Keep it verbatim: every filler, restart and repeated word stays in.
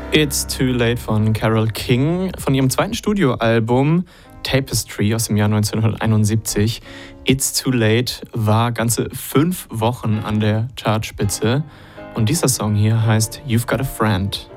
It's Too Late von Carole King von ihrem zweiten Studioalbum Tapestry aus dem Jahr neunzehnhunderteinundsiebzig. It's Too Late war ganze fünf Wochen an der Chartspitze und dieser Song hier heißt You've Got a Friend.